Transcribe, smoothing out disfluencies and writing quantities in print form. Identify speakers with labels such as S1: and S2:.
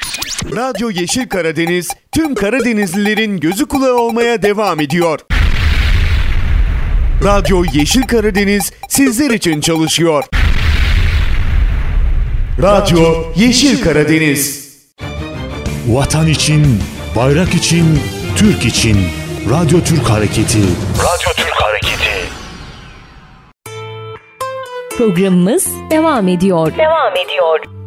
S1: Radyo Yeşil Karadeniz tüm Karadenizlilerin gözü kulağı olmaya devam ediyor. Radyo Yeşil Karadeniz sizler için çalışıyor. Radyo Yeşil Karadeniz.
S2: Vatan için, bayrak için, Türk için. Radyo Türk Hareketi. Radyo Türk Hareketi.
S3: Programımız devam ediyor.